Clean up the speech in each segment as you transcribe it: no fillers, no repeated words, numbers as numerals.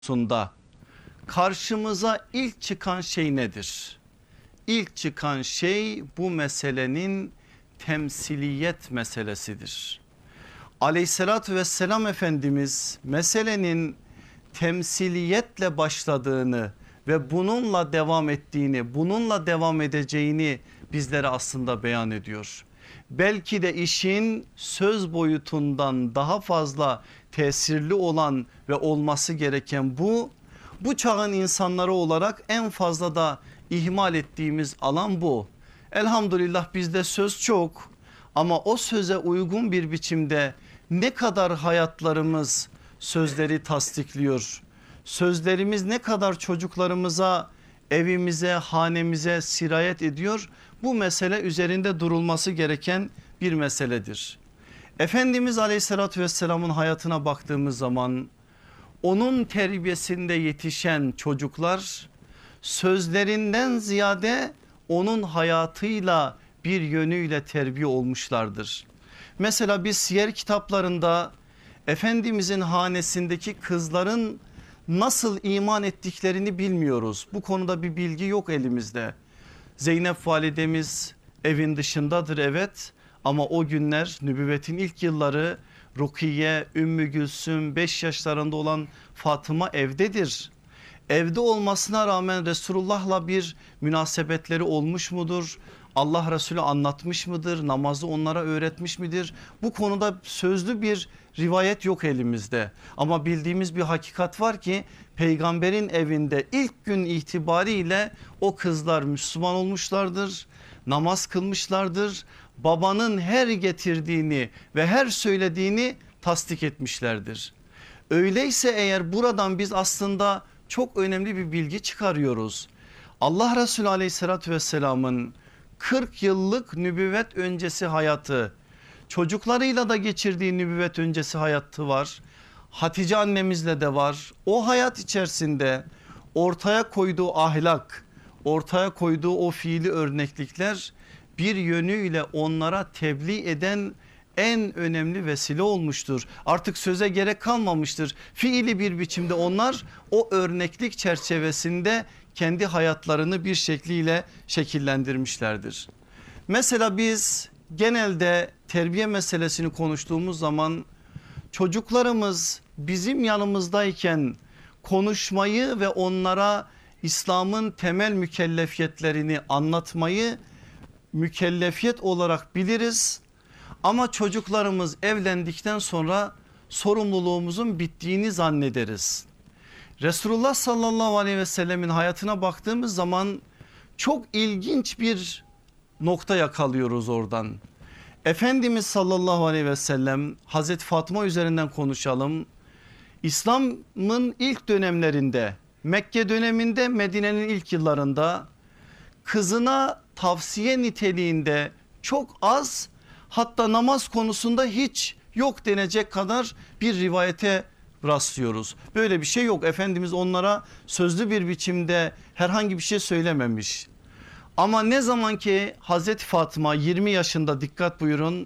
konusunda karşımıza ilk çıkan şey nedir? İlk çıkan şey bu meselenin temsiliyet meselesidir. Aleyhissalatü vesselam Efendimiz meselenin temsiliyetle başladığını ve bununla devam ettiğini, bununla devam edeceğini bizlere aslında beyan ediyor. Belki de işin söz boyutundan daha fazla tesirli olan ve olması gereken bu çağın insanları olarak en fazla da ihmal ettiğimiz alan bu. Elhamdülillah bizde söz çok ama o söze uygun bir biçimde ne kadar hayatlarımız sözleri tasdikliyor? Sözlerimiz ne kadar çocuklarımıza, evimize, hanemize sirayet ediyor? Bu mesele üzerinde durulması gereken bir meseledir. Efendimiz Aleyhisselatü Vesselam'ın hayatına baktığımız zaman onun terbiyesinde yetişen çocuklar sözlerinden ziyade onun hayatıyla bir yönüyle terbiye olmuşlardır. Mesela biz siyer kitaplarında Efendimizin hanesindeki kızların nasıl iman ettiklerini bilmiyoruz. Bu konuda bir bilgi yok elimizde. Zeynep validemiz evin dışındadır, evet, ama o günler nübüvvetin ilk yılları Rukiye, Ümmü Gülsüm, 5 yaşlarında olan Fatıma evdedir. Evde olmasına rağmen Resulullah'la bir münasebetleri olmuş mudur? Allah Resulü anlatmış mıdır? Namazı onlara öğretmiş midir? Bu konuda sözlü bir rivayet yok elimizde. Ama bildiğimiz bir hakikat var ki peygamberin evinde ilk gün itibariyle o kızlar Müslüman olmuşlardır. Namaz kılmışlardır. Babanın her getirdiğini ve her söylediğini tasdik etmişlerdir. Öyleyse eğer buradan biz aslında çok önemli bir bilgi çıkarıyoruz. Allah Resulü Aleyhisselatü Vesselam'ın 40 yıllık nübüvvet öncesi hayatı, çocuklarıyla da geçirdiği nübüvvet öncesi hayatı var. Hatice annemizle de var. O hayat içerisinde ortaya koyduğu ahlak, ortaya koyduğu o fiili örneklikler bir yönüyle onlara tebliğ eden en önemli vesile olmuştur. Artık söze gerek kalmamıştır. Fiili bir biçimde onlar o örneklik çerçevesinde kendi hayatlarını bir şekliyle şekillendirmişlerdir. Mesela biz genelde terbiye meselesini konuştuğumuz zaman çocuklarımız bizim yanımızdayken konuşmayı ve onlara İslam'ın temel mükellefiyetlerini anlatmayı mükellefiyet olarak biliriz. Ama çocuklarımız evlendikten sonra sorumluluğumuzun bittiğini zannederiz. Resulullah sallallahu aleyhi ve sellemin hayatına baktığımız zaman çok ilginç bir nokta yakalıyoruz oradan. Efendimiz sallallahu aleyhi ve sellem, Hazreti Fatıma üzerinden konuşalım. İslam'ın ilk dönemlerinde, Mekke döneminde, Medine'nin ilk yıllarında kızına tavsiye niteliğinde çok az, hatta namaz konusunda hiç yok denecek kadar bir rivayete rastlıyoruz. Böyle bir şey yok. Efendimiz onlara sözlü bir biçimde herhangi bir şey söylememiş. Ama ne zaman ki Hazreti Fatıma 20 yaşında, dikkat buyurun,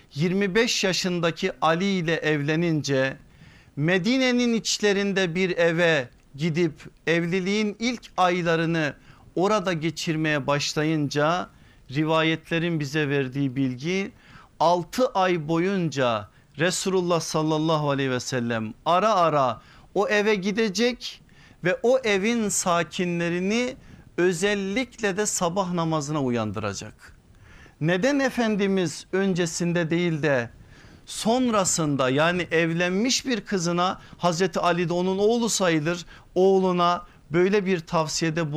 25 yaşındaki Ali ile evlenince Medine'nin içlerinde bir eve gidip evliliğin ilk aylarını orada geçirmeye başlayınca rivayetlerin bize verdiği bilgi 6 ay boyunca Resulullah sallallahu aleyhi ve sellem ara ara o eve gidecek ve o evin sakinlerini özellikle de sabah namazına uyandıracak. Neden Efendimiz öncesinde değil de sonrasında, yani evlenmiş bir kızına, Hazreti Ali de onun oğlu sayılır, oğluna böyle bir tavsiyede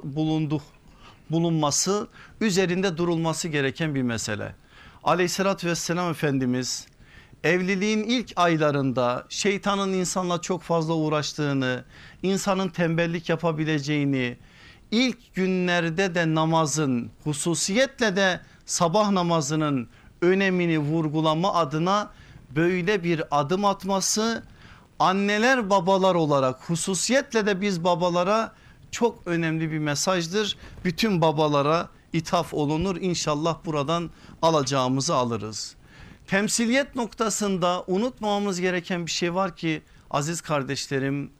bulunması üzerinde durulması gereken bir mesele. Aleyhissalatü vesselam Efendimiz evliliğin ilk aylarında şeytanın insanla çok fazla uğraştığını, insanın tembellik yapabileceğini, ilk günlerde de namazın, hususiyetle de sabah namazının önemini vurgulama adına böyle bir adım atması, anneler babalar olarak hususiyetle de biz babalara çok önemli bir mesajdır. Bütün babalara ithaf olunur, İnşallah buradan alacağımızı alırız. Temsiliyet noktasında unutmamamız gereken bir şey var ki aziz kardeşlerim,